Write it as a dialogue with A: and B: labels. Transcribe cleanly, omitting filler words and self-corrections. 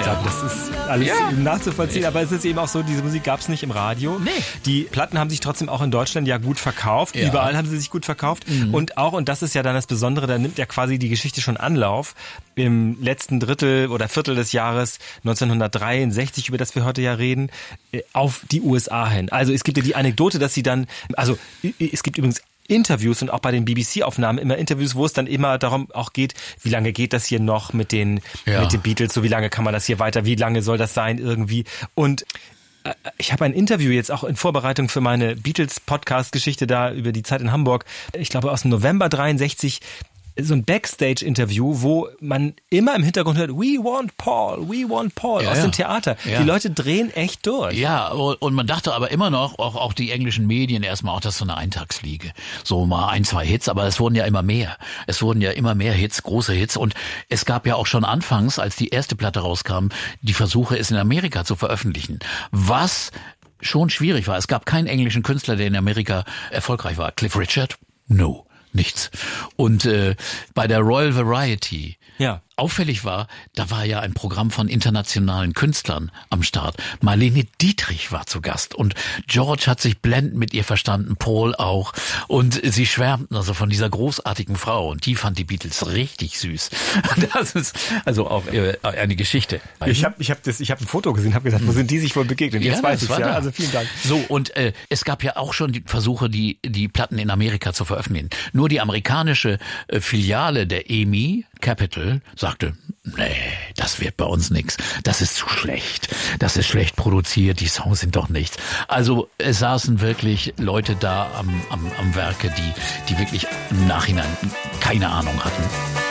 A: haben. Das ist alles eben nachzuvollziehen, aber es ist eben auch so, diese Musik gab es nicht im Radio.
B: Nee.
A: Die Platten haben sich trotzdem auch in Deutschland ja gut verkauft.
B: Ja.
A: Überall haben sie sich gut verkauft. Und das ist ja dann das Besondere, da nimmt ja quasi die Geschichte schon Anlauf. Im letzten Drittel oder Viertel des Jahres 1963, über das wir heute ja reden, auf die USA hin. Also es gibt ja die Anekdote, dass sie dann, also es gibt übrigens Interviews und auch bei den BBC-Aufnahmen immer Interviews, wo es dann immer darum auch geht, wie lange geht das hier noch mit den Beatles, so wie lange kann man das hier weiter, wie lange soll das sein irgendwie. Und ich habe ein Interview jetzt auch in Vorbereitung für meine Beatles-Podcast-Geschichte da über die Zeit in Hamburg, ich glaube aus dem November 63, so ein Backstage-Interview, wo man immer im Hintergrund hört, we want Paul aus dem Theater. Ja. Die Leute drehen echt durch.
B: Ja, und man dachte aber immer noch, auch die englischen Medien erstmal, auch das ist so eine Eintagsfliege. So mal 1, 2 Hits, aber es wurden ja immer mehr. Es wurden ja immer mehr Hits, große Hits. Und es gab ja auch schon anfangs, als die erste Platte rauskam, die Versuche, es in Amerika zu veröffentlichen. Was schon schwierig war. Es gab keinen englischen Künstler, der in Amerika erfolgreich war. Cliff Richard? No. Nichts. Und bei der Royal Variety, auffällig war, da war ja ein Programm von internationalen Künstlern am Start. Marlene Dietrich war zu Gast und George hat sich blendend mit ihr verstanden, Paul auch. Und sie schwärmten also von dieser großartigen Frau und die fand die Beatles richtig süß. Das ist also auch eine Geschichte.
A: Ich hab ein Foto gesehen, habe gesagt, wo sind die sich wohl begegnet? Jetzt weiß ich es ja. Also vielen Dank.
B: So, und es gab ja auch schon die Versuche, die Platten in Amerika zu veröffentlichen. Nur die amerikanische Filiale der EMI Capital sagte, nee, das wird bei uns nix. Das ist zu schlecht. Das ist schlecht produziert. Die Songs sind doch nichts. Also es saßen wirklich Leute da am Werke, die wirklich im Nachhinein keine Ahnung hatten.